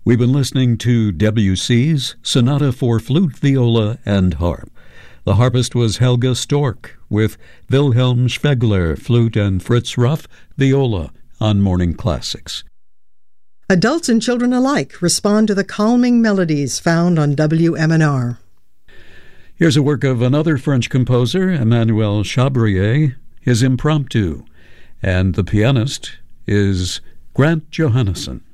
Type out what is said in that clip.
We've been listening to Debussy's Sonata for Flute, Viola, and Harp. The harpist was Helga Stork, with Wilhelm Schwegler, flute, and Fritz Ruff, viola, on Morning Classics. Adults and children alike respond to the calming melodies found on WMNR. Here's a work of another French composer, Emmanuel Chabrier, his Impromptu, and the pianist is Grant Johannesson.